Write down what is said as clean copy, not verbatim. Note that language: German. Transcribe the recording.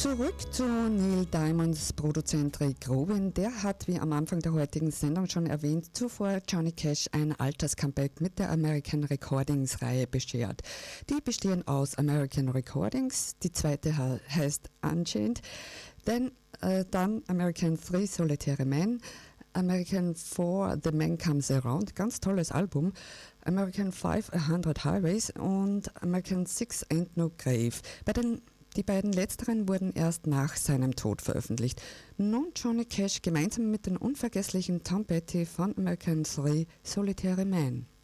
Zurück zu Neil Diamonds Produzent Rick Rubin. Der hat, wie am Anfang der heutigen Sendung schon erwähnt, zuvor Johnny Cash ein Alters-Comeback mit der American Recordings-Reihe beschert. Die bestehen aus American Recordings, die zweite heißt Unchained, dann American 3 Solitary Man, American 4 The Man Comes Around, ganz tolles Album, American 5 100 Highways und American 6 Ain't No Grave. Die beiden letzteren wurden erst nach seinem Tod veröffentlicht. Nun Johnny Cash gemeinsam mit den unvergesslichen Tom Petty von American 3 Solitary Man.